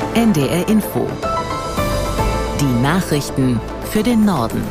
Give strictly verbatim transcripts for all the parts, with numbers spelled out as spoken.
N D R Info. Die Nachrichten für den Norden.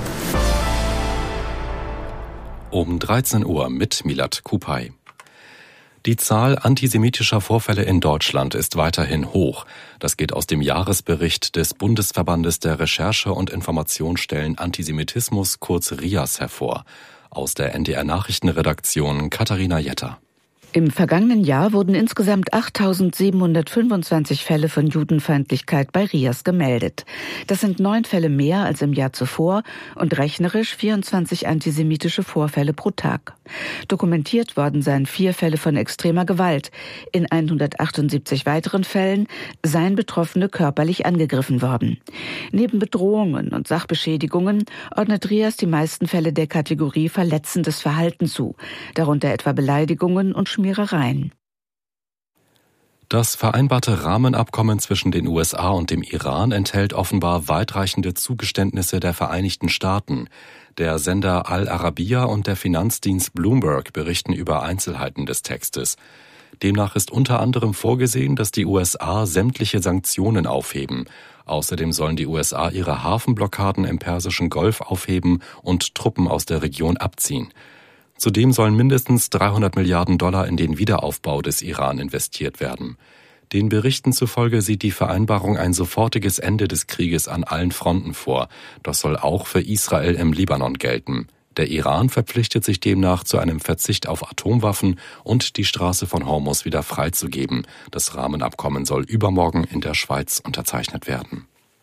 Um dreizehn Uhr mit Milad Kupay. Die Zahl antisemitischer Vorfälle in Deutschland ist weiterhin hoch. Das geht aus dem Jahresbericht des Bundesverbandes der Recherche- und Informationsstellen Antisemitismus, kurz R I A S, hervor. Aus der N D R-Nachrichtenredaktion Katharina Jetter. Im vergangenen Jahr wurden insgesamt achttausendsiebenhundertfünfundzwanzig Fälle von Judenfeindlichkeit bei R I A S gemeldet. Das sind neun Fälle mehr als im Jahr zuvor und rechnerisch vierundzwanzig antisemitische Vorfälle pro Tag. Dokumentiert worden seien vier Fälle von extremer Gewalt. In hundertachtundsiebzig weiteren Fällen seien Betroffene körperlich angegriffen worden. Neben Bedrohungen und Sachbeschädigungen ordnet R I A S die meisten Fälle der Kategorie verletzendes Verhalten zu, darunter etwa Beleidigungen und Schmierereien. Das vereinbarte Rahmenabkommen zwischen den U S A und dem Iran enthält offenbar weitreichende Zugeständnisse der Vereinigten Staaten. Der Sender Al Arabiya und der Finanzdienst Bloomberg berichten über Einzelheiten des Textes. Demnach ist unter anderem vorgesehen, dass die U S A sämtliche Sanktionen aufheben. Außerdem sollen die U S A ihre Hafenblockaden im Persischen Golf aufheben und Truppen aus der Region abziehen. Zudem sollen mindestens dreihundert Milliarden Dollar in den Wiederaufbau des Iran investiert werden. Den Berichten zufolge sieht die Vereinbarung ein sofortiges Ende des Krieges an allen Fronten vor. Das soll auch für Israel im Libanon gelten. Der Iran verpflichtet sich demnach zu einem Verzicht auf Atomwaffen und die Straße von Hormuz wieder freizugeben. Das Rahmenabkommen soll übermorgen in der Schweiz unterzeichnet werden.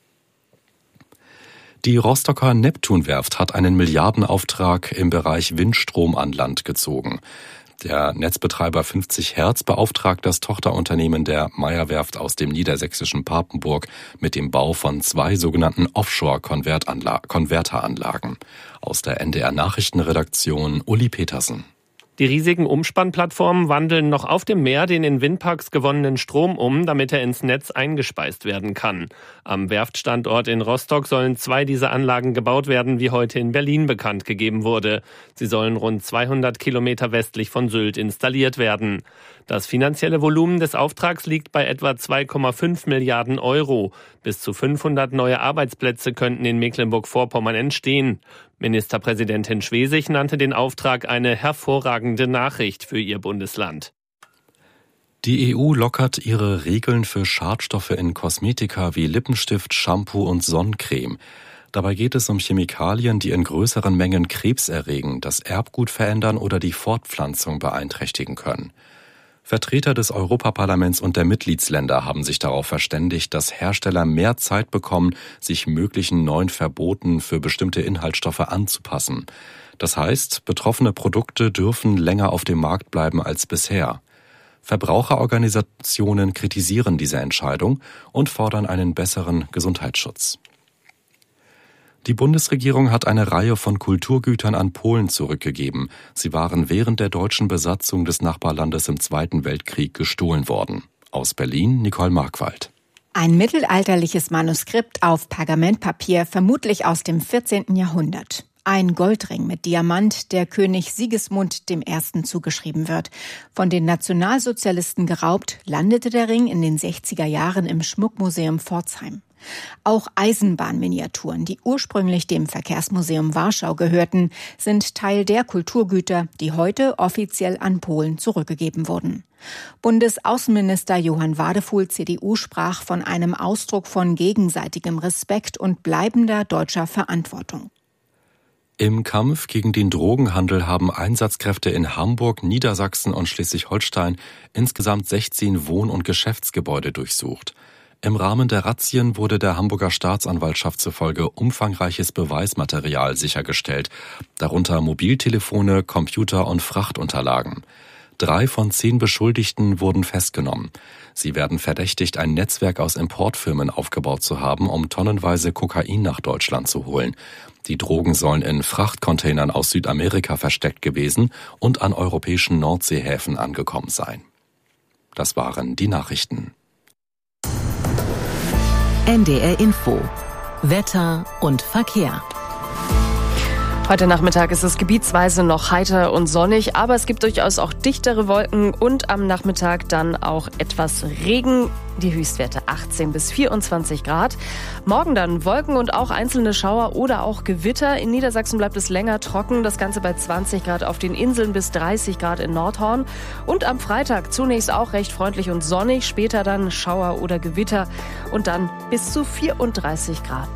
Die Rostocker Neptunwerft hat einen Milliardenauftrag im Bereich Windstrom an Land gezogen. Der Netzbetreiber fünfzig Hertz beauftragt das Tochterunternehmen der Meyer-Werft aus dem niedersächsischen Papenburg mit dem Bau von zwei sogenannten Offshore-Konverteranlagen. Aus der N D R-Nachrichtenredaktion Uli Petersen. Die riesigen Umspannplattformen wandeln noch auf dem Meer den in Windparks gewonnenen Strom um, damit er ins Netz eingespeist werden kann. Am Werftstandort in Rostock sollen zwei dieser Anlagen gebaut werden, wie heute in Berlin bekannt gegeben wurde. Sie sollen rund zweihundert Kilometer westlich von Sylt installiert werden. Das finanzielle Volumen des Auftrags liegt bei etwa zwei Komma fünf Milliarden Euro. Bis zu fünfhundert neue Arbeitsplätze könnten in Mecklenburg-Vorpommern entstehen. Ministerpräsidentin Schwesig nannte den Auftrag eine hervorragende Nachricht für ihr Bundesland. Die E U lockert ihre Regeln für Schadstoffe in Kosmetika wie Lippenstift, Shampoo und Sonnencreme. Dabei geht es um Chemikalien, die in größeren Mengen Krebs erregen, das Erbgut verändern oder die Fortpflanzung beeinträchtigen können. Vertreter des Europaparlaments und der Mitgliedsländer haben sich darauf verständigt, dass Hersteller mehr Zeit bekommen, sich möglichen neuen Verboten für bestimmte Inhaltsstoffe anzupassen. Das heißt, betroffene Produkte dürfen länger auf dem Markt bleiben als bisher. Verbraucherorganisationen kritisieren diese Entscheidung und fordern einen besseren Gesundheitsschutz. Die Bundesregierung hat eine Reihe von Kulturgütern an Polen zurückgegeben. Sie waren während der deutschen Besatzung des Nachbarlandes im Zweiten Weltkrieg gestohlen worden. Aus Berlin Nicole Markwald. Ein mittelalterliches Manuskript auf Pergamentpapier, vermutlich aus dem vierzehnten Jahrhundert. Ein Goldring mit Diamant, der König Sigismund dem Ersten zugeschrieben wird. Von den Nationalsozialisten geraubt, landete der Ring in den sechziger Jahren im Schmuckmuseum Pforzheim. Auch Eisenbahnminiaturen, die ursprünglich dem Verkehrsmuseum Warschau gehörten, sind Teil der Kulturgüter, die heute offiziell an Polen zurückgegeben wurden. Bundesaußenminister Johann Wadefuhl, C D U, sprach von einem Ausdruck von gegenseitigem Respekt und bleibender deutscher Verantwortung. Im Kampf gegen den Drogenhandel haben Einsatzkräfte in Hamburg, Niedersachsen und Schleswig-Holstein insgesamt sechzehn Wohn- und Geschäftsgebäude durchsucht. Im Rahmen der Razzien wurde der Hamburger Staatsanwaltschaft zufolge umfangreiches Beweismaterial sichergestellt, darunter Mobiltelefone, Computer und Frachtunterlagen. Drei von zehn Beschuldigten wurden festgenommen. Sie werden verdächtigt, ein Netzwerk aus Importfirmen aufgebaut zu haben, um tonnenweise Kokain nach Deutschland zu holen. Die Drogen sollen in Frachtcontainern aus Südamerika versteckt gewesen und an europäischen Nordseehäfen angekommen sein. Das waren die Nachrichten. N D R Info. Wetter und Verkehr. Heute Nachmittag ist es gebietsweise noch heiter und sonnig, aber es gibt durchaus auch dichtere Wolken und am Nachmittag dann auch etwas Regen. Die Höchstwerte achtzehn bis vierundzwanzig Grad. Morgen dann Wolken und auch einzelne Schauer oder auch Gewitter. In Niedersachsen bleibt es länger trocken. Das Ganze bei zwanzig Grad auf den Inseln bis dreißig Grad in Nordhorn. Und am Freitag zunächst auch recht freundlich und sonnig. Später dann Schauer oder Gewitter und dann bis zu vierunddreißig Grad.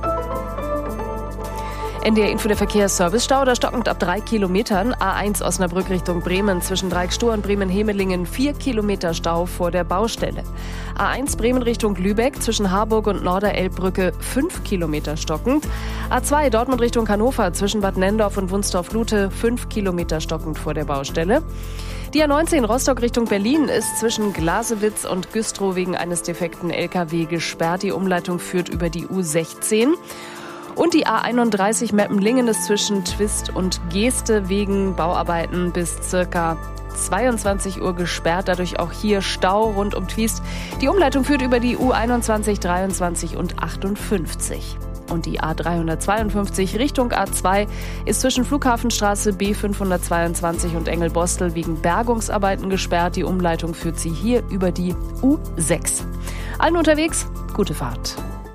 N D R Info, der Verkehrsservice-Stau, da stockend ab drei Kilometern. A eins Osnabrück Richtung Bremen zwischen Dreieckstor und Bremen-Hemelingen vier Kilometer Stau vor der Baustelle. A eins Bremen Richtung Lübeck zwischen Harburg und Norderelbbrücke fünf Kilometer stockend. A zwei Dortmund Richtung Hannover zwischen Bad Nendorf und Wunstorf-Lute fünf Kilometer stockend vor der Baustelle. Die A neunzehn Rostock Richtung Berlin ist zwischen Glasewitz und Güstrow wegen eines defekten L K W gesperrt. Die Umleitung führt über die U sechzehn. Und die A einunddreißig Meppenlingen ist zwischen Twist und Geeste wegen Bauarbeiten bis circa zweiundzwanzig Uhr gesperrt. Dadurch auch hier Stau rund um Twist. Die Umleitung führt über die U einundzwanzig, dreiundzwanzig und achtundfünfzig. Und die A dreihundertzweiundfünfzig Richtung A zwei ist zwischen Flughafenstraße B fünfhundertzweiundzwanzig und Engelbostel wegen Bergungsarbeiten gesperrt. Die Umleitung führt sie hier über die U sechs. Allen unterwegs, gute Fahrt.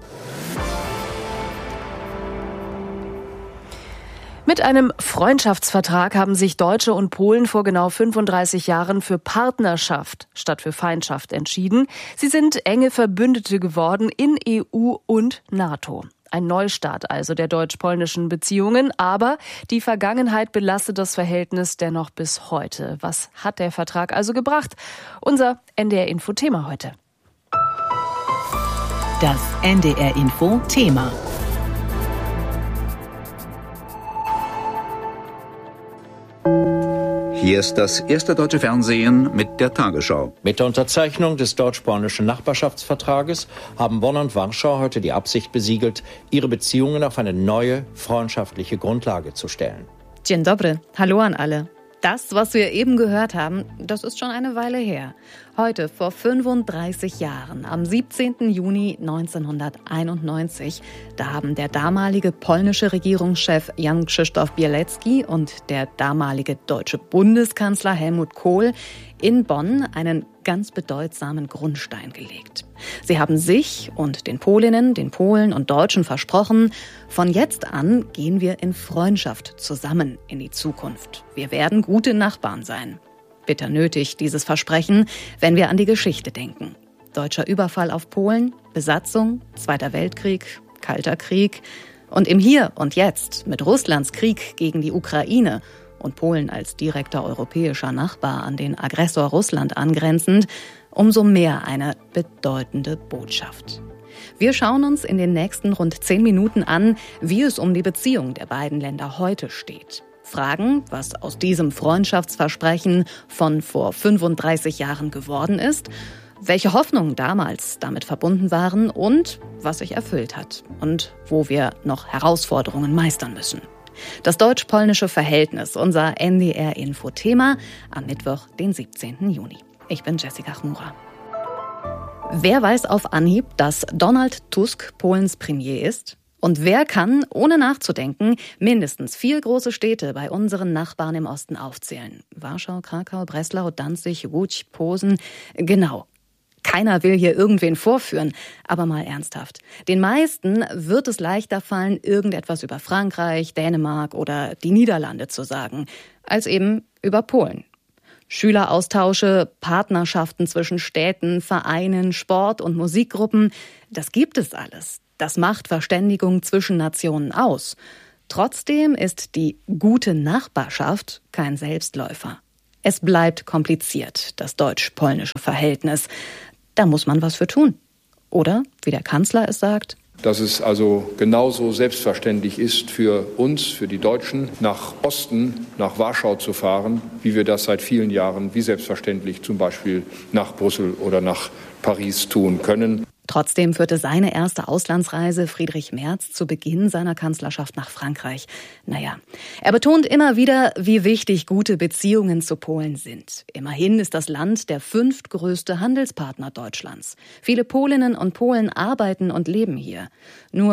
Mit einem Freundschaftsvertrag haben sich Deutsche und Polen vor genau fünfunddreißig Jahren für Partnerschaft statt für Feindschaft entschieden. Sie sind enge Verbündete geworden in E U und NATO. Ein Neustart also der deutsch-polnischen Beziehungen, aber die Vergangenheit belastet das Verhältnis dennoch bis heute. Was hat der Vertrag also gebracht? Unser N D R-Info-Thema heute. Das N D R-Info-Thema. Hier ist das erste deutsche Fernsehen mit der Tagesschau. Mit der Unterzeichnung des deutsch-polnischen Nachbarschaftsvertrages haben Bonn und Warschau heute die Absicht besiegelt, ihre Beziehungen auf eine neue, freundschaftliche Grundlage zu stellen. Dzień dobry, hallo an alle. Das, was wir eben gehört haben, das ist schon eine Weile her. Heute, vor fünfunddreißig Jahren, am siebzehnten Juni neunzehnhunderteinundneunzig, da haben der damalige polnische Regierungschef Jan Krzysztof Bielecki und der damalige deutsche Bundeskanzler Helmut Kohl in Bonn einen ganz bedeutsamen Grundstein gelegt. Sie haben sich und den Polinnen, den Polen und Deutschen versprochen, von jetzt an gehen wir in Freundschaft zusammen in die Zukunft. Wir werden gute Nachbarn sein. Bitter nötig, dieses Versprechen, wenn wir an die Geschichte denken. Deutscher Überfall auf Polen, Besatzung, Zweiter Weltkrieg, Kalter Krieg und im Hier und Jetzt mit Russlands Krieg gegen die Ukraine und Polen als direkter europäischer Nachbar an den Aggressor Russland angrenzend, umso mehr eine bedeutende Botschaft. Wir schauen uns in den nächsten rund zehn Minuten an, wie es um die Beziehung der beiden Länder heute steht. Fragen, was aus diesem Freundschaftsversprechen von vor fünfunddreißig Jahren geworden ist, welche Hoffnungen damals damit verbunden waren und was sich erfüllt hat und wo wir noch Herausforderungen meistern müssen. Das deutsch-polnische Verhältnis, unser N D R-Info-Thema am Mittwoch, den siebzehnten Juni. Ich bin Jessica Chmura. Wer weiß auf Anhieb, dass Donald Tusk Polens Premier ist? Und wer kann, ohne nachzudenken, mindestens vier große Städte bei unseren Nachbarn im Osten aufzählen? Warschau, Krakau, Breslau, Danzig, Łódź, Posen. Genau. Keiner will hier irgendwen vorführen, aber mal ernsthaft. Den meisten wird es leichter fallen, irgendetwas über Frankreich, Dänemark oder die Niederlande zu sagen, als eben über Polen. Schüleraustausche, Partnerschaften zwischen Städten, Vereinen, Sport- und Musikgruppen, das gibt es alles. Das macht Verständigung zwischen Nationen aus. Trotzdem ist die gute Nachbarschaft kein Selbstläufer. Es bleibt kompliziert, das deutsch-polnische Verhältnis. Da muss man was für tun. Oder, wie der Kanzler es sagt, dass es also genauso selbstverständlich ist für uns, für die Deutschen, nach Osten, nach Warschau zu fahren, wie wir das seit vielen Jahren, wie selbstverständlich zum Beispiel nach Brüssel oder nach Paris tun können. Trotzdem führte seine erste Auslandsreise Friedrich Merz zu Beginn seiner Kanzlerschaft nach Frankreich. Naja, er betont immer wieder, wie wichtig gute Beziehungen zu Polen sind. Immerhin ist das Land der fünftgrößte Handelspartner Deutschlands. Viele Polinnen und Polen arbeiten und leben hier. Nur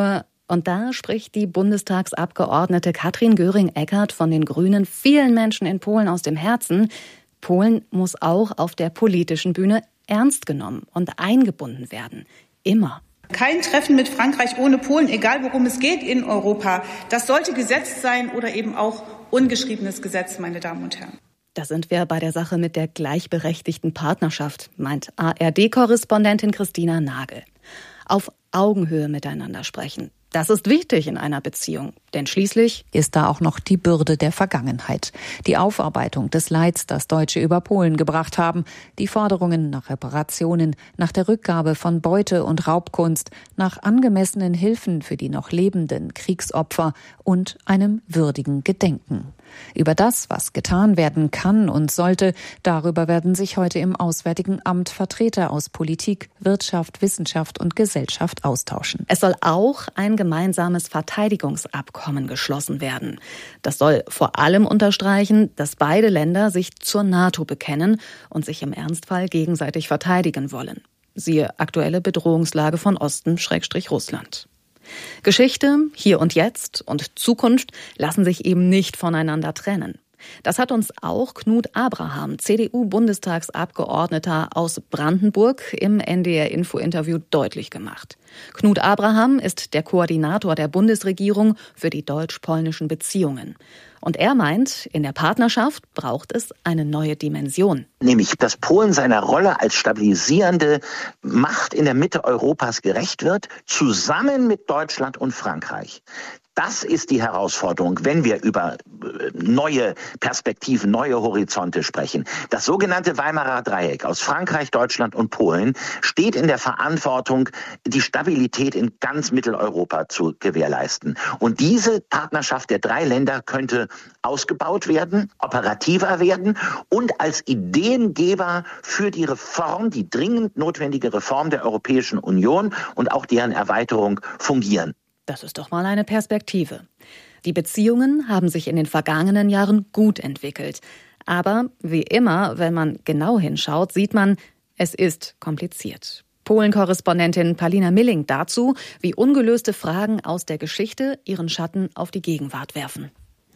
Und da spricht die Bundestagsabgeordnete Katrin Göring-Eckardt von den Grünen vielen Menschen in Polen aus dem Herzen. Polen muss auch auf der politischen Bühne ernst genommen und eingebunden werden. Immer. Kein Treffen mit Frankreich ohne Polen, egal worum es geht in Europa. Das sollte Gesetz sein oder eben auch ungeschriebenes Gesetz, meine Damen und Herren. Da sind wir bei der Sache mit der gleichberechtigten Partnerschaft, meint A R D-Korrespondentin Christina Nagel. Auf Augenhöhe miteinander sprechen. Das ist wichtig in einer Beziehung, denn schließlich ist da auch noch die Bürde der Vergangenheit. Die Aufarbeitung des Leids, das Deutsche über Polen gebracht haben, die Forderungen nach Reparationen, nach der Rückgabe von Beute und Raubkunst, nach angemessenen Hilfen für die noch lebenden Kriegsopfer und einem würdigen Gedenken. Über das, was getan werden kann und sollte, darüber werden sich heute im Auswärtigen Amt Vertreter aus Politik, Wirtschaft, Wissenschaft und Gesellschaft austauschen. Es soll auch ein gemeinsames Verteidigungsabkommen geschlossen werden. Das soll vor allem unterstreichen, dass beide Länder sich zur NATO bekennen und sich im Ernstfall gegenseitig verteidigen wollen. Siehe aktuelle Bedrohungslage von Osten-Russland. Geschichte, Hier und Jetzt und Zukunft lassen sich eben nicht voneinander trennen. Das hat uns auch Knut Abraham, C D U-Bundestagsabgeordneter aus Brandenburg, im N D R-Info-Interview deutlich gemacht. Knut Abraham ist der Koordinator der Bundesregierung für die deutsch-polnischen Beziehungen. Und er meint, in der Partnerschaft braucht es eine neue Dimension. Nämlich, dass Polen seiner Rolle als stabilisierende Macht in der Mitte Europas gerecht wird, zusammen mit Deutschland und Frankreich. Das ist die Herausforderung, wenn wir über neue Perspektiven, neue Horizonte sprechen. Das sogenannte Weimarer Dreieck aus Frankreich, Deutschland und Polen steht in der Verantwortung, die Stabilität in ganz Mitteleuropa zu gewährleisten. Und diese Partnerschaft der drei Länder könnte ausgebaut werden, operativer werden und als Ideengeber für die Reform, die dringend notwendige Reform der Europäischen Union und auch deren Erweiterung fungieren. Das ist doch mal eine Perspektive. Die Beziehungen haben sich in den vergangenen Jahren gut entwickelt. Aber wie immer, wenn man genau hinschaut, sieht man, es ist kompliziert. Polen-Korrespondentin Palina Milling dazu, wie ungelöste Fragen aus der Geschichte ihren Schatten auf die Gegenwart werfen.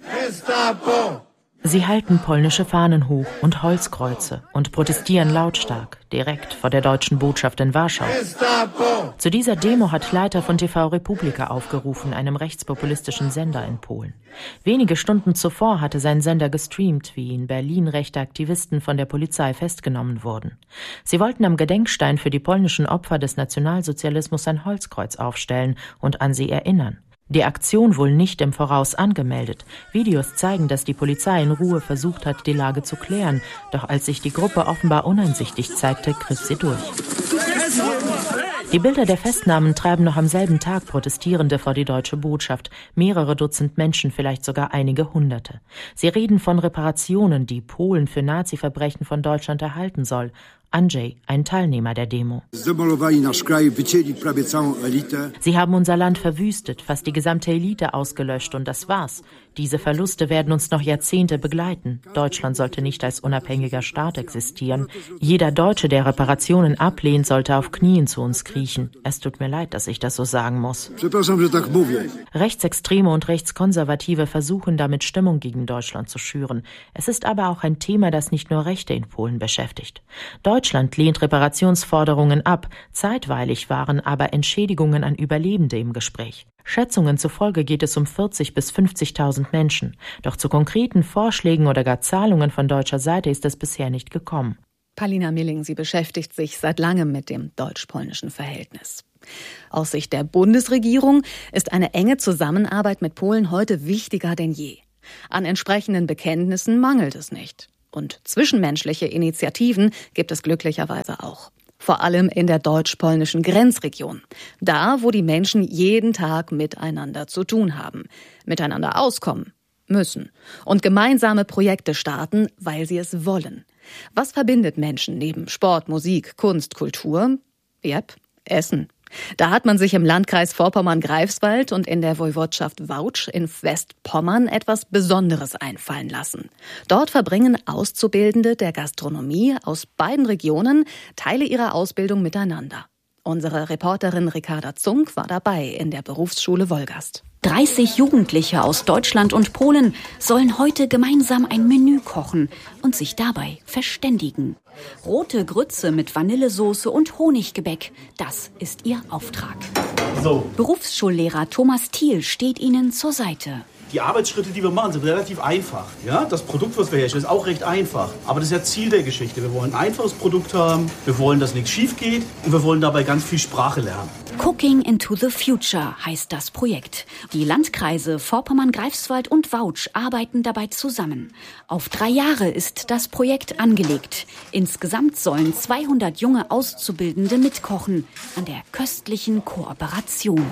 Gestapo! Sie halten polnische Fahnen hoch und Holzkreuze und protestieren lautstark, direkt vor der deutschen Botschaft in Warschau. Gestapo! Zu dieser Demo hat Leiter von T V Republika aufgerufen, einem rechtspopulistischen Sender in Polen. Wenige Stunden zuvor hatte sein Sender gestreamt, wie in Berlin rechte Aktivisten von der Polizei festgenommen wurden. Sie wollten am Gedenkstein für die polnischen Opfer des Nationalsozialismus ein Holzkreuz aufstellen und an sie erinnern. Die Aktion wohl nicht im Voraus angemeldet. Videos zeigen, dass die Polizei in Ruhe versucht hat, die Lage zu klären. Doch als sich die Gruppe offenbar uneinsichtig zeigte, griff sie durch. Die Bilder der Festnahmen treiben noch am selben Tag Protestierende vor die deutsche Botschaft. Mehrere Dutzend Menschen, vielleicht sogar einige Hunderte. Sie reden von Reparationen, die Polen für Nazi-Verbrechen von Deutschland erhalten soll. Andrzej, ein Teilnehmer der Demo. Sie haben unser Land verwüstet, fast die gesamte Elite ausgelöscht und das war's. Diese Verluste werden uns noch Jahrzehnte begleiten. Deutschland sollte nicht als unabhängiger Staat existieren. Jeder Deutsche, der Reparationen ablehnt, sollte auf Knien zu uns kriechen. Es tut mir leid, dass ich das so sagen muss. Rechtsextreme und Rechtskonservative versuchen damit Stimmung gegen Deutschland zu schüren. Es ist aber auch ein Thema, das nicht nur Rechte in Polen beschäftigt. Deutschland lehnt Reparationsforderungen ab. Zeitweilig waren aber Entschädigungen an Überlebende im Gespräch. Schätzungen zufolge geht es um vierzig bis fünfzigtausend Menschen. Doch zu konkreten Vorschlägen oder gar Zahlungen von deutscher Seite ist es bisher nicht gekommen. Palina Milling, sie beschäftigt sich seit langem mit dem deutsch-polnischen Verhältnis. Aus Sicht der Bundesregierung ist eine enge Zusammenarbeit mit Polen heute wichtiger denn je. An entsprechenden Bekenntnissen mangelt es nicht. Und zwischenmenschliche Initiativen gibt es glücklicherweise auch. Vor allem in der deutsch-polnischen Grenzregion. Da, wo die Menschen jeden Tag miteinander zu tun haben, miteinander auskommen müssen und gemeinsame Projekte starten, weil sie es wollen. Was verbindet Menschen neben Sport, Musik, Kunst, Kultur? Yep, Essen. Da hat man sich im Landkreis Vorpommern-Greifswald und in der Woiwodschaft Wałcz in Westpommern etwas Besonderes einfallen lassen. Dort verbringen Auszubildende der Gastronomie aus beiden Regionen Teile ihrer Ausbildung miteinander. Unsere Reporterin Ricarda Zunk war dabei in der Berufsschule Wolgast. dreißig Jugendliche aus Deutschland und Polen sollen heute gemeinsam ein Menü kochen und sich dabei verständigen. Rote Grütze mit Vanillesoße und Honiggebäck, das ist ihr Auftrag. So. Berufsschullehrer Thomas Thiel steht ihnen zur Seite. Die Arbeitsschritte, die wir machen, sind relativ einfach. Ja? Das Produkt, was wir herstellen, ist auch recht einfach. Aber das ist ja Ziel der Geschichte. Wir wollen ein einfaches Produkt haben, wir wollen, dass nichts schief geht und wir wollen dabei ganz viel Sprache lernen. Cooking into the Future heißt das Projekt. Die Landkreise Vorpommern, Greifswald und Vautsch arbeiten dabei zusammen. Auf drei Jahre ist das Projekt angelegt. Insgesamt sollen zweihundert junge Auszubildende mitkochen an der köstlichen Kooperation.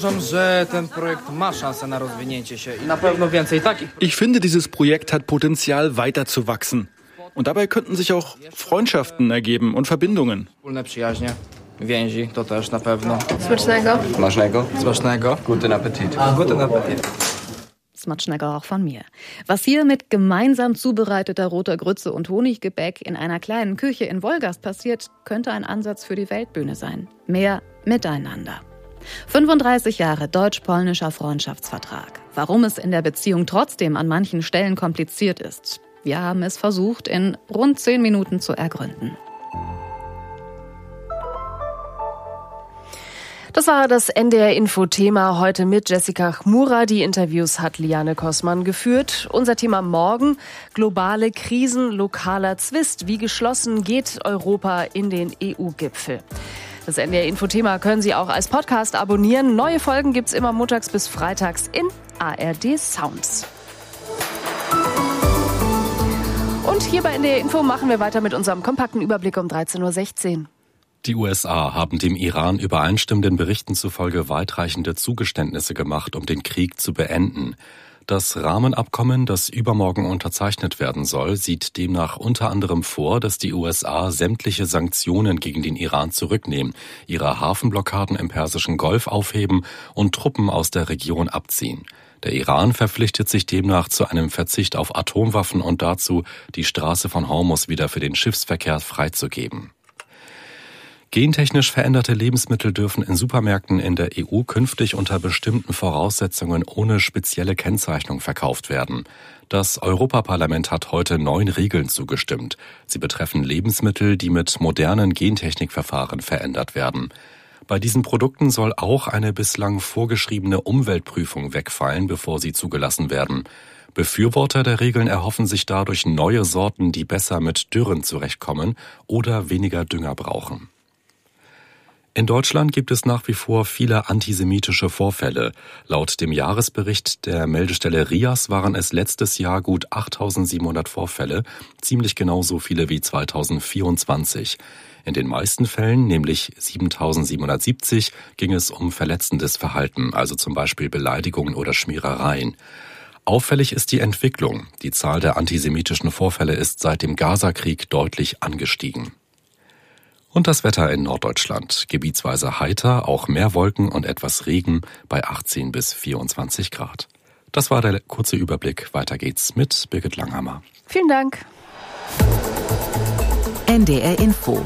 Ich finde, dieses Projekt hat Potenzial, weiter zu wachsen. Und dabei könnten sich auch Freundschaften ergeben und Verbindungen. Więzi, to też na pewno. Smacznego. Smacznego. Smacznego. Guten Appetit. Guten Appetit. Smacznego auch von mir. Was hier mit gemeinsam zubereiteter roter Grütze und Honiggebäck in einer kleinen Küche in Wolgast passiert, könnte ein Ansatz für die Weltbühne sein. Mehr miteinander. fünfunddreißig Jahre deutsch-polnischer Freundschaftsvertrag. Warum es in der Beziehung trotzdem an manchen Stellen kompliziert ist. Wir haben es versucht, in rund zehn Minuten zu ergründen. Das war das N D R-Info-Thema heute mit Jessica Chmura. Die Interviews hat Liane Kossmann geführt. Unser Thema morgen: globale Krisen, lokaler Zwist. Wie geschlossen geht Europa in den E U-Gipfel? Das N D R-Info-Thema können Sie auch als Podcast abonnieren. Neue Folgen gibt's immer montags bis freitags in A R D Sounds. Und hier bei N D R-Info machen wir weiter mit unserem kompakten Überblick um dreizehn Uhr sechzehn. Die U S A haben dem Iran übereinstimmenden Berichten zufolge weitreichende Zugeständnisse gemacht, um den Krieg zu beenden. Das Rahmenabkommen, das übermorgen unterzeichnet werden soll, sieht demnach unter anderem vor, dass die U S A sämtliche Sanktionen gegen den Iran zurücknehmen, ihre Hafenblockaden im Persischen Golf aufheben und Truppen aus der Region abziehen. Der Iran verpflichtet sich demnach zu einem Verzicht auf Atomwaffen und dazu, die Straße von Hormuz wieder für den Schiffsverkehr freizugeben. Gentechnisch veränderte Lebensmittel dürfen in Supermärkten in der E U künftig unter bestimmten Voraussetzungen ohne spezielle Kennzeichnung verkauft werden. Das Europaparlament hat heute neun Regeln zugestimmt. Sie betreffen Lebensmittel, die mit modernen Gentechnikverfahren verändert werden. Bei diesen Produkten soll auch eine bislang vorgeschriebene Umweltprüfung wegfallen, bevor sie zugelassen werden. Befürworter der Regeln erhoffen sich dadurch neue Sorten, die besser mit Dürren zurechtkommen oder weniger Dünger brauchen. In Deutschland gibt es nach wie vor viele antisemitische Vorfälle. Laut dem Jahresbericht der Meldestelle R I A S waren es letztes Jahr gut achttausendsiebenhundert Vorfälle, ziemlich genauso viele wie zweitausendvierundzwanzig. In den meisten Fällen, nämlich siebentausendsiebenhundertsiebzig, ging es um verletzendes Verhalten, also zum Beispiel Beleidigungen oder Schmierereien. Auffällig ist die Entwicklung. Die Zahl der antisemitischen Vorfälle ist seit dem Gazakrieg deutlich angestiegen. Und das Wetter in Norddeutschland. Gebietsweise heiter, auch mehr Wolken und etwas Regen bei achtzehn bis vierundzwanzig Grad. Das war der kurze Überblick. Weiter geht's mit Birgit Langhammer. Vielen Dank. N D R Info.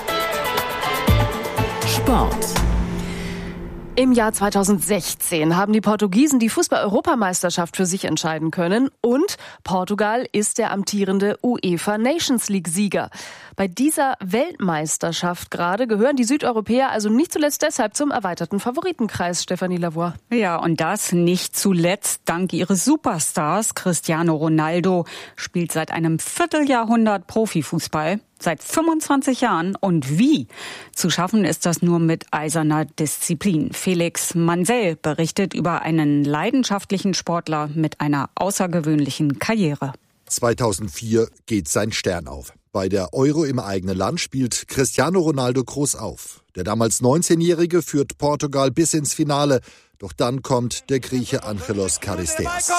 Sport. Im Jahr zweitausendsechzehn haben die Portugiesen die Fußball-Europameisterschaft für sich entscheiden können und Portugal ist der amtierende UEFA Nations League-Sieger. Bei dieser Weltmeisterschaft gerade gehören die Südeuropäer also nicht zuletzt deshalb zum erweiterten Favoritenkreis, Stefanie Lavoie. Ja, und das nicht zuletzt dank ihres Superstars. Cristiano Ronaldo spielt seit einem Vierteljahrhundert Profifußball. Seit fünfundzwanzig Jahren. Und wie? Zu schaffen ist das nur mit eiserner Disziplin. Felix Mansell berichtet über einen leidenschaftlichen Sportler mit einer außergewöhnlichen Karriere. zweitausendvier geht sein Stern auf. Bei der Euro im eigenen Land spielt Cristiano Ronaldo groß auf. Der damals neunzehnjährige führt Portugal bis ins Finale. Doch dann kommt der Grieche Angelos Charisteas.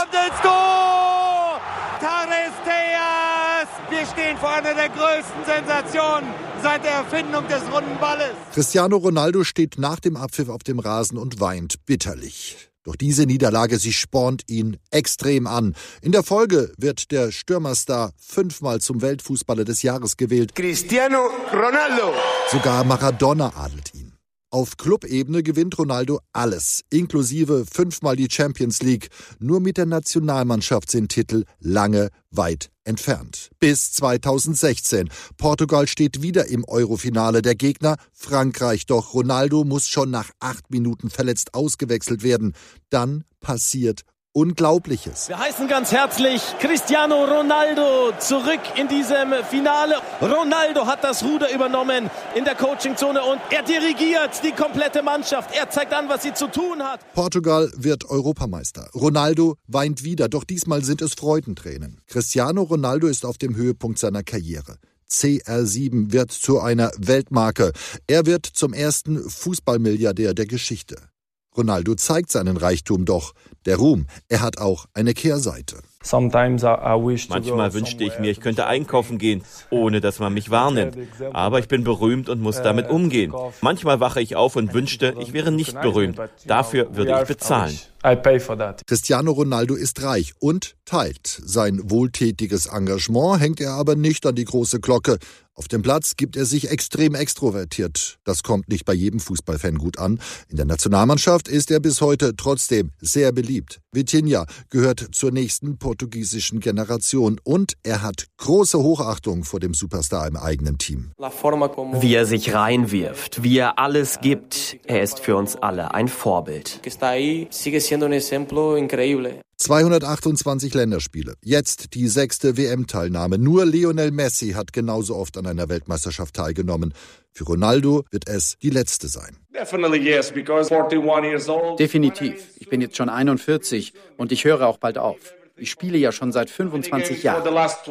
Wir stehen vor einer der größten Sensationen seit der Erfindung des runden Balles. Cristiano Ronaldo steht nach dem Abpfiff auf dem Rasen und weint bitterlich. Doch diese Niederlage, sie spornt ihn extrem an. In der Folge wird der Stürmerstar fünfmal zum Weltfußballer des Jahres gewählt. Cristiano Ronaldo. Sogar Maradona adelt ihn. Auf Clubebene gewinnt Ronaldo alles, inklusive fünfmal die Champions League. Nur mit der Nationalmannschaft sind Titel lange weit entfernt. Bis zweitausendsechzehn. Portugal steht wieder im Eurofinale. Der Gegner Frankreich. Doch Ronaldo muss schon nach acht Minuten verletzt ausgewechselt werden. Dann passiert Unglaubliches. Wir heißen ganz herzlich Cristiano Ronaldo zurück in diesem Finale. Ronaldo hat das Ruder übernommen in der Coachingzone und er dirigiert die komplette Mannschaft. Er zeigt an, was sie zu tun hat. Portugal wird Europameister. Ronaldo weint wieder, doch diesmal sind es Freudentränen. Cristiano Ronaldo ist auf dem Höhepunkt seiner Karriere. C R sieben wird zu einer Weltmarke. Er wird zum ersten Fußballmilliardär der Geschichte. Ronaldo zeigt seinen Reichtum, doch der Ruhm, er hat auch eine Kehrseite. Manchmal wünschte ich mir, ich könnte einkaufen gehen, ohne dass man mich wahrnimmt. Aber ich bin berühmt und muss damit umgehen. Manchmal wache ich auf und wünschte, ich wäre nicht berühmt. Dafür würde ich bezahlen. Cristiano Ronaldo ist reich und teilt. Sein wohltätiges Engagement hängt er aber nicht an die große Glocke. Auf dem Platz gibt er sich extrem extrovertiert. Das kommt nicht bei jedem Fußballfan gut an. In der Nationalmannschaft ist er bis heute trotzdem sehr beliebt. Vitinha gehört zur nächsten portugiesischen Generation und er hat große Hochachtung vor dem Superstar im eigenen Team. Wie er sich reinwirft, wie er alles gibt, er ist für uns alle ein Vorbild. zweihundertachtundzwanzig Länderspiele, jetzt die sechste W M-Teilnahme. Nur Lionel Messi hat genauso oft an einer Weltmeisterschaft teilgenommen. Für Ronaldo wird es die letzte sein. Definitiv. Ich bin jetzt schon einundvierzig und ich höre auch bald auf. Ich spiele ja schon seit fünfundzwanzig Jahren.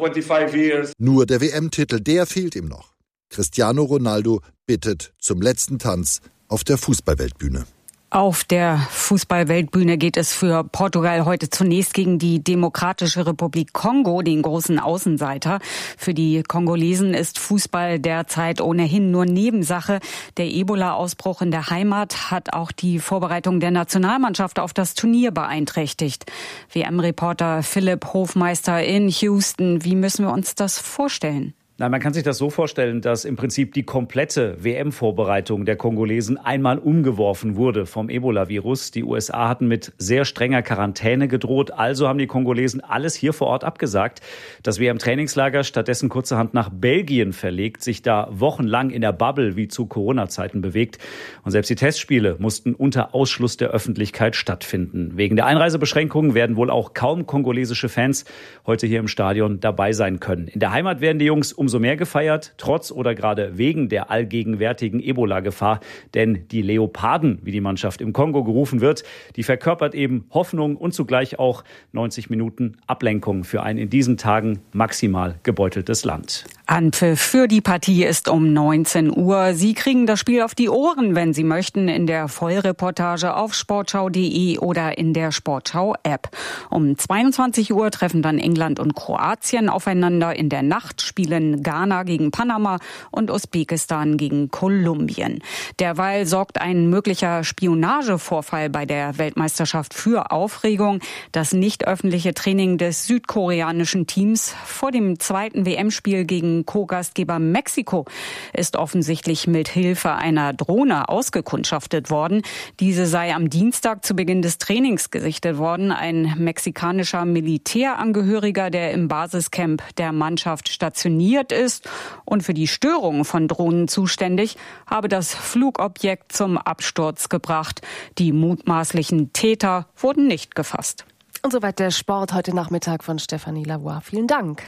Nur der W M-Titel, der fehlt ihm noch. Cristiano Ronaldo bittet zum letzten Tanz auf der Fußballweltbühne. Auf der Fußballweltbühne geht es für Portugal heute zunächst gegen die Demokratische Republik Kongo, den großen Außenseiter. Für die Kongolesen ist Fußball derzeit ohnehin nur Nebensache. Der Ebola-Ausbruch in der Heimat hat auch die Vorbereitung der Nationalmannschaft auf das Turnier beeinträchtigt. W M-Reporter Philipp Hofmeister in Houston, wie müssen wir uns das vorstellen? Nein, man kann sich das so vorstellen, dass im Prinzip die komplette W M-Vorbereitung der Kongolesen einmal umgeworfen wurde vom Ebola-Virus. Die U S A hatten mit sehr strenger Quarantäne gedroht, also haben die Kongolesen alles hier vor Ort abgesagt. Das W M-Trainingslager stattdessen kurzerhand nach Belgien verlegt, sich da wochenlang in der Bubble wie zu Corona-Zeiten bewegt. Und selbst die Testspiele mussten unter Ausschluss der Öffentlichkeit stattfinden. Wegen der Einreisebeschränkungen werden wohl auch kaum kongolesische Fans heute hier im Stadion dabei sein können. In der Heimat werden die Jungs um umso mehr gefeiert, trotz oder gerade wegen der allgegenwärtigen Ebola-Gefahr. Denn die Leoparden, wie die Mannschaft im Kongo gerufen wird, die verkörpert eben Hoffnung und zugleich auch neunzig Minuten Ablenkung für ein in diesen Tagen maximal gebeuteltes Land. Anpfiff für die Partie ist um neunzehn Uhr. Sie kriegen das Spiel auf die Ohren, wenn Sie möchten, in der Vollreportage auf sportschau punkt de oder in der Sportschau-App. Um zweiundzwanzig Uhr treffen dann England und Kroatien aufeinander. In der Nacht spielen Ghana gegen Panama und Usbekistan gegen Kolumbien. Derweil sorgt ein möglicher Spionagevorfall bei der Weltmeisterschaft für Aufregung. Das nicht öffentliche Training des südkoreanischen Teams vor dem zweiten W M-Spiel gegen Co-Gastgeber Mexiko ist offensichtlich mit Hilfe einer Drohne ausgekundschaftet worden. Diese sei am Dienstag zu Beginn des Trainings gesichtet worden. Ein mexikanischer Militärangehöriger, der im Basiscamp der Mannschaft stationiert ist und für die Störung von Drohnen zuständig, habe das Flugobjekt zum Absturz gebracht. Die mutmaßlichen Täter wurden nicht gefasst. Und soweit der Sport heute Nachmittag von Stefanie Lavoie. Vielen Dank.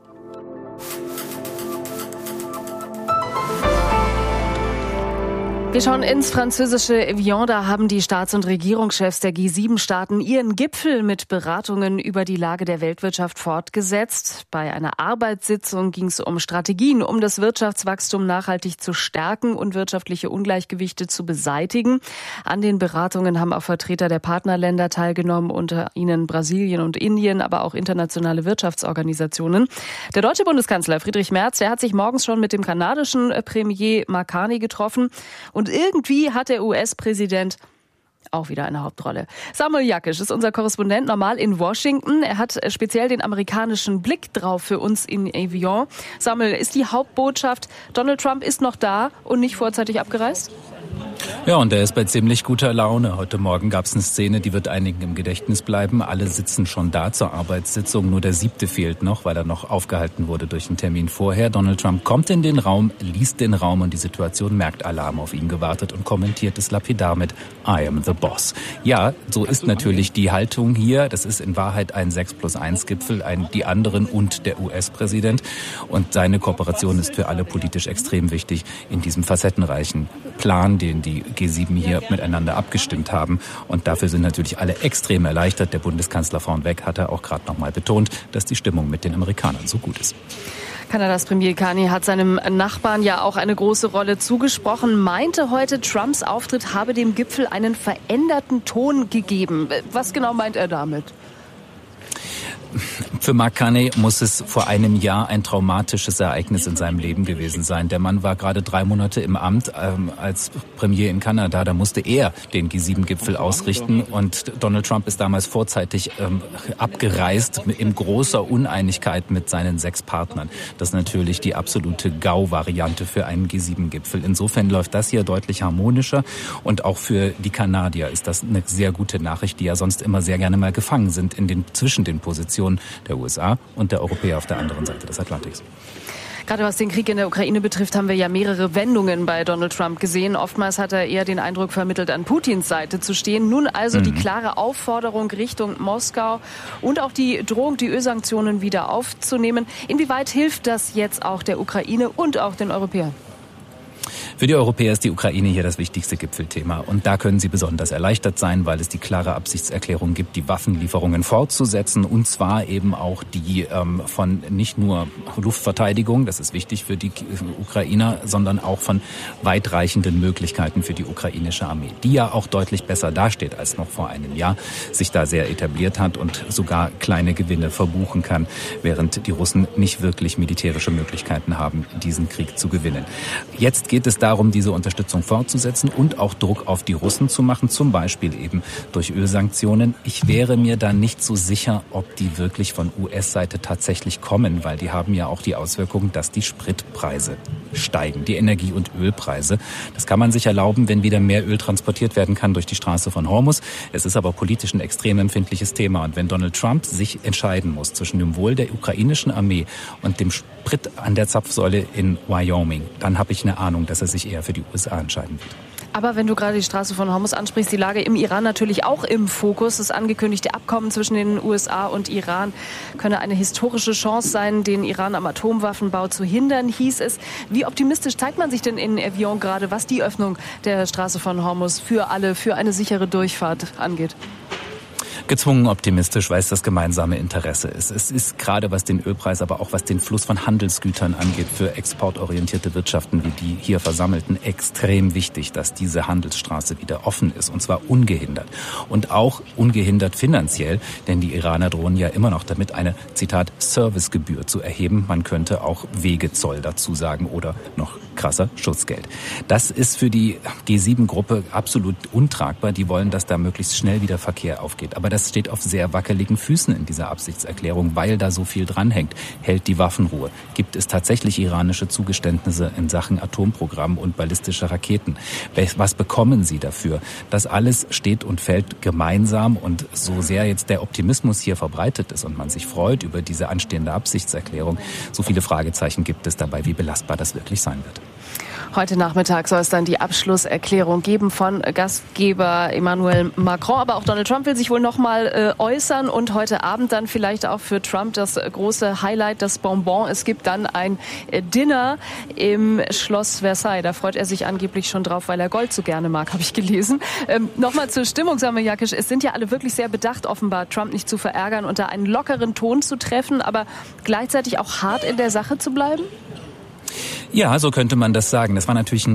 Wir schauen ins französische Evian. Da haben die Staats- und Regierungschefs der G sieben Staaten ihren Gipfel mit Beratungen über die Lage der Weltwirtschaft fortgesetzt. Bei einer Arbeitssitzung ging es um Strategien, um das Wirtschaftswachstum nachhaltig zu stärken und wirtschaftliche Ungleichgewichte zu beseitigen. An den Beratungen haben auch Vertreter der Partnerländer teilgenommen, unter ihnen Brasilien und Indien, aber auch internationale Wirtschaftsorganisationen. Der deutsche Bundeskanzler Friedrich Merz, der hat sich morgens schon mit dem kanadischen Premier Mark Carney getroffen. Und irgendwie hat der U S-Präsident auch wieder eine Hauptrolle. Samuel Jakisch ist unser Korrespondent, normal in Washington. Er hat speziell den amerikanischen Blick drauf für uns in Evian. Samuel, ist die Hauptbotschaft, Donald Trump ist noch da und nicht vorzeitig abgereist? Ja, und er ist bei ziemlich guter Laune. Heute Morgen gab es eine Szene, die wird einigen im Gedächtnis bleiben. Alle sitzen schon da zur Arbeitssitzung. Nur der siebte fehlt noch, weil er noch aufgehalten wurde durch einen Termin vorher. Donald Trump kommt in den Raum, liest den Raum und die Situation merkt, alle haben auf ihn gewartet und kommentiert es lapidar mit I am the boss. Ja, so ist natürlich die Haltung hier. Das ist in Wahrheit ein sechs plus eins Gipfel, ein, die anderen und der U S-Präsident. Und seine Kooperation ist für alle politisch extrem wichtig in diesem facettenreichen Plan, den die G sieben hier miteinander abgestimmt haben. Und dafür sind natürlich alle extrem erleichtert. Der Bundeskanzler vornweg hat er auch gerade noch mal betont, dass die Stimmung mit den Amerikanern so gut ist. Kanadas Premier Carney hat seinem Nachbarn ja auch eine große Rolle zugesprochen, meinte heute, Trumps Auftritt habe dem Gipfel einen veränderten Ton gegeben. Was genau meint er damit? Für Mark Carney muss es vor einem Jahr ein traumatisches Ereignis in seinem Leben gewesen sein. Der Mann war gerade drei Monate im Amt ähm, als Premier in Kanada. Da musste er den G sieben Gipfel ausrichten und Donald Trump ist damals vorzeitig ähm, abgereist in großer Uneinigkeit mit seinen sechs Partnern. Das ist natürlich die absolute G A U-Variante für einen G sieben Gipfel. Insofern läuft das hier deutlich harmonischer und auch für die Kanadier ist das eine sehr gute Nachricht, die ja sonst immer sehr gerne mal gefangen sind in den zwischen den Positionen der U S A und der Europäer auf der anderen Seite des Atlantiks. Gerade was den Krieg in der Ukraine betrifft, haben wir ja mehrere Wendungen bei Donald Trump gesehen. Oftmals hat er eher den Eindruck vermittelt, an Putins Seite zu stehen. Nun also mhm. die klare Aufforderung Richtung Moskau und auch die Drohung, die Ölsanktionen wieder aufzunehmen. Inwieweit hilft das jetzt auch der Ukraine und auch den Europäern? Für die Europäer ist die Ukraine hier das wichtigste Gipfelthema. Und da können sie besonders erleichtert sein, weil es die klare Absichtserklärung gibt, die Waffenlieferungen fortzusetzen. Und zwar eben auch die ähm, von nicht nur Luftverteidigung, das ist wichtig für die Ukrainer, sondern auch von weitreichenden Möglichkeiten für die ukrainische Armee, die ja auch deutlich besser dasteht als noch vor einem Jahr, sich da sehr etabliert hat und sogar kleine Gewinne verbuchen kann, während die Russen nicht wirklich militärische Möglichkeiten haben, diesen Krieg zu gewinnen. Jetzt geht es darum, diese Unterstützung fortzusetzen und auch Druck auf die Russen zu machen, zum Beispiel eben durch Ölsanktionen. Ich wäre mir da nicht so sicher, ob die wirklich von U S-Seite tatsächlich kommen, weil die haben ja auch die Auswirkung, dass die Spritpreise steigen, die Energie- und Ölpreise. Das kann man sich erlauben, wenn wieder mehr Öl transportiert werden kann durch die Straße von Hormuz. Es ist aber politisch ein extrem empfindliches Thema. Und wenn Donald Trump sich entscheiden muss zwischen dem Wohl der ukrainischen Armee und dem Sprit an der Zapfsäule in Wyoming, dann habe ich eine Ahnung, dass er sich eher für die U S A entscheiden wird. Aber wenn du gerade die Straße von Hormuz ansprichst, die Lage im Iran natürlich auch im Fokus. Das angekündigte Abkommen zwischen den U S A und Iran könne eine historische Chance sein, den Iran am Atomwaffenbau zu hindern, hieß es. Wie optimistisch zeigt man sich denn in Evian gerade, was die Öffnung der Straße von Hormuz für alle, für eine sichere Durchfahrt angeht? Gezwungen optimistisch, weil es das gemeinsame Interesse ist. Es ist gerade was den Ölpreis, aber auch was den Fluss von Handelsgütern angeht, für exportorientierte Wirtschaften wie die hier versammelten extrem wichtig, dass diese Handelsstraße wieder offen ist und zwar ungehindert. Und auch ungehindert finanziell, denn die Iraner drohen ja immer noch damit, eine, Zitat, Servicegebühr zu erheben. Man könnte auch Wegezoll dazu sagen oder noch krasser, Schutzgeld. Das ist für die G sieben Gruppe absolut untragbar. Die wollen, dass da möglichst schnell wieder Verkehr aufgeht. Aber das steht auf sehr wackeligen Füßen in dieser Absichtserklärung, weil da so viel dranhängt. Hält die Waffenruhe? Gibt es tatsächlich iranische Zugeständnisse in Sachen Atomprogramm und ballistische Raketen? Was bekommen sie dafür? Das alles steht und fällt gemeinsam und so sehr jetzt der Optimismus hier verbreitet ist und man sich freut über diese anstehende Absichtserklärung, so viele Fragezeichen gibt es dabei, wie belastbar das wirklich sein wird. Heute Nachmittag soll es dann die Abschlusserklärung geben von Gastgeber Emmanuel Macron. Aber auch Donald Trump will sich wohl noch mal äh, äußern. Und heute Abend dann vielleicht auch für Trump das große Highlight, das Bonbon. Es gibt dann ein äh, Dinner im Schloss Versailles. Da freut er sich angeblich schon drauf, weil er Gold so gerne mag, habe ich gelesen. Ähm, Nochmal zur Stimmung, Samuel Jakisch. Es sind ja alle wirklich sehr bedacht, offenbar Trump nicht zu verärgern und da einen lockeren Ton zu treffen, aber gleichzeitig auch hart in der Sache zu bleiben? Ja, so könnte man das sagen. Das war natürlich ein